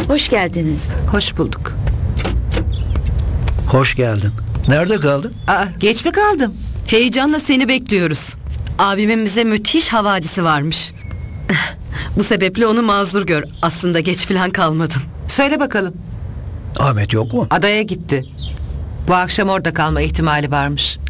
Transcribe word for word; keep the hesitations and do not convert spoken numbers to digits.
Hoş geldiniz. Hoş bulduk. Hoş geldin. Nerede kaldın? Aa, geç mi kaldım? Heyecanla seni bekliyoruz. Abimin bize müthiş havadisi varmış. Bu sebeple onu mazur gör. Aslında geç falan kalmadım. Söyle bakalım. Ahmet yok mu? Adaya gitti. Bu akşam orada kalma ihtimali varmış.